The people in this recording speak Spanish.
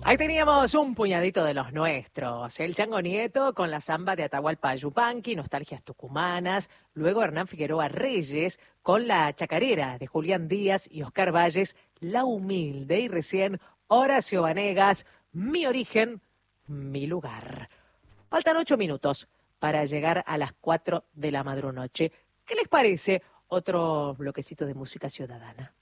Ahí teníamos un puñadito de los nuestros. El Chango Nieto con la samba de Atahualpa Yupanqui, Nostalgias Tucumanas. Luego Hernán Figueroa Reyes con la chacarera de Julián Díaz y Oscar Valles, La Humilde. Y recién Horacio Vanegas, Mi Origen, Mi Lugar. Faltan 8 minutos para llegar a las 4 de la madrunoche. ¿Qué les parece otro bloquecito de música ciudadana?